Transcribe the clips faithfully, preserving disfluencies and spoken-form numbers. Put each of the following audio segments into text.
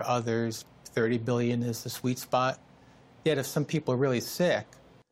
For others, thirty billion is the sweet spot. Yet if some people are really sick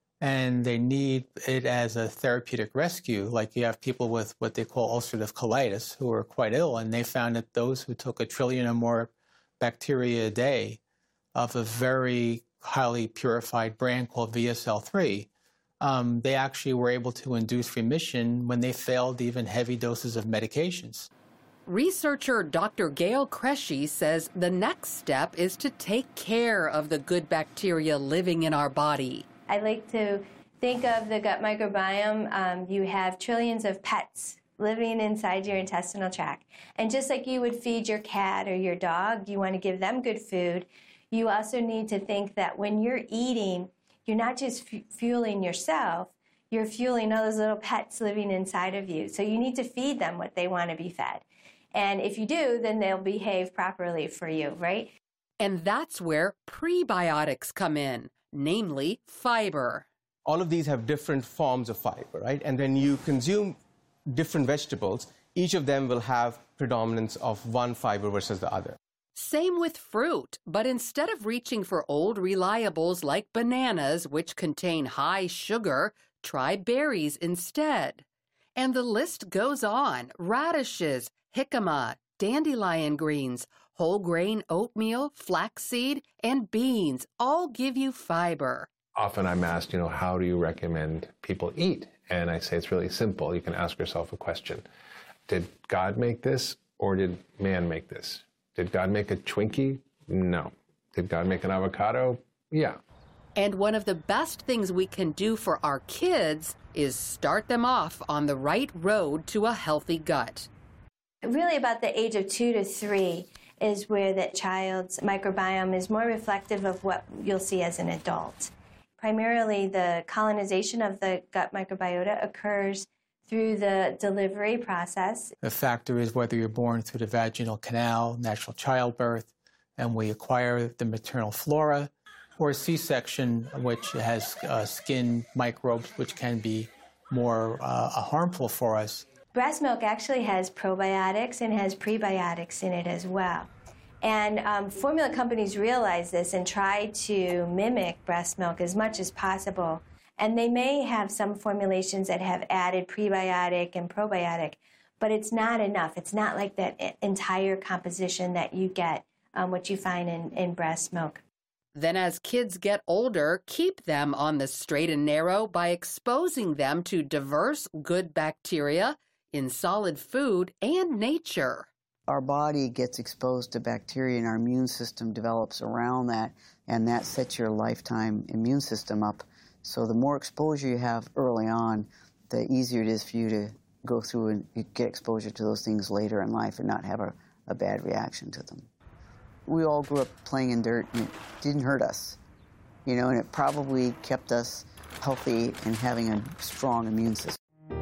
and they need it as a therapeutic rescue, like you have people with what they call ulcerative colitis who are quite ill, and they found that those who took a trillion or more bacteria a day of a very highly purified brand called V S L three, um, they actually were able to induce remission when they failed even heavy doses of medications. Researcher Doctor Gail Kresge says the next step is to take care of the good bacteria living in our body. I like to think of the gut microbiome. Um, you have trillions of pets living inside your intestinal tract. And just like you would feed your cat or your dog, you want to give them good food. You also need to think that when you're eating, you're not just f- fueling yourself, you're fueling all those little pets living inside of you. So you need to feed them what they want to be fed. And if you do, then they'll behave properly for you, right? And that's where prebiotics come in, namely fiber. All of these have different forms of fiber, right? And when you consume different vegetables, each of them will have predominance of one fiber versus the other. Same with fruit, but instead of reaching for old reliables like bananas, which contain high sugar, try berries instead. And the list goes on. Radishes, jicama, dandelion greens, whole grain oatmeal, flaxseed, and beans all give you fiber. Often I'm asked, you know, how do you recommend people eat? And I say it's really simple. You can ask yourself a question. Did God make this or did man make this? Did God make a Twinkie? No. Did God make an avocado? Yeah. And one of the best things we can do for our kids is start them off on the right road to a healthy gut. Really about the age of two to three is where the child's microbiome is more reflective of what you'll see as an adult. Primarily, the colonization of the gut microbiota occurs through the delivery process. The factor is whether you're born through the vaginal canal, natural childbirth, and we acquire the maternal flora, or C-section, which has uh, skin microbes, which can be more uh, harmful for us. Breast milk actually has probiotics and has prebiotics in it as well. And um, formula companies realize this and try to mimic breast milk as much as possible. And they may have some formulations that have added prebiotic and probiotic, but it's not enough. It's not like that entire composition that you get, um, what you find in, in breast milk. Then as kids get older, keep them on the straight and narrow by exposing them to diverse good bacteria in solid food and nature. Our body gets exposed to bacteria and our immune system develops around that, and that sets your lifetime immune system up. So the more exposure you have early on, the easier it is for you to go through and get exposure to those things later in life and not have a, a bad reaction to them. We all grew up playing in dirt, and it didn't hurt us, you know, and it probably kept us healthy and having a strong immune system.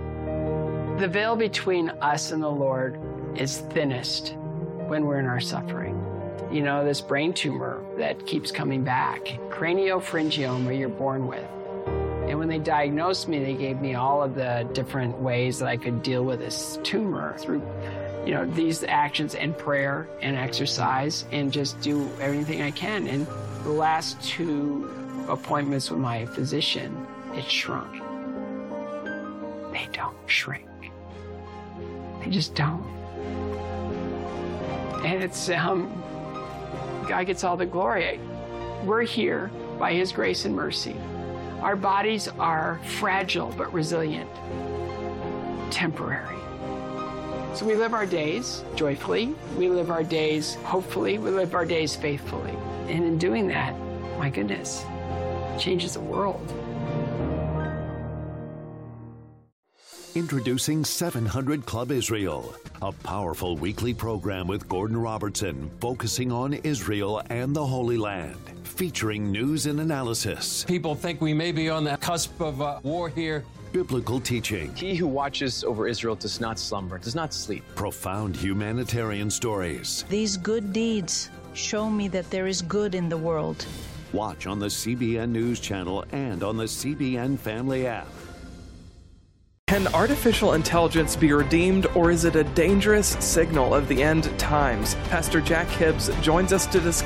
The veil between us and the Lord is thinnest when we're in our suffering. You know, this brain tumor that keeps coming back, craniopharyngioma you're born with. And when they diagnosed me, they gave me all of the different ways that I could deal with this tumor through, you know, these actions and prayer and exercise and just do everything I can. And the last two appointments with my physician, it shrunk. They don't shrink. They just don't. And it's, um, God gets all the glory. We're here by His grace and mercy. Our bodies are fragile but resilient, temporary. So we live our days joyfully, we live our days hopefully, we live our days faithfully. And in doing that, my goodness, it changes the world. Introducing seven hundred Club Israel, a powerful weekly program with Gordon Robertson focusing on Israel and the Holy Land, featuring news and analysis. People think we may be on the cusp of uh, war here. Biblical teaching. He who watches over Israel does not slumber, does not sleep. Profound humanitarian stories. These good deeds show me that there is good in the world. Watch on the C B N News Channel and on the C B N Family app. Can artificial intelligence be redeemed, or is it a dangerous signal of the end times? Pastor Jack Hibbs joins us to discuss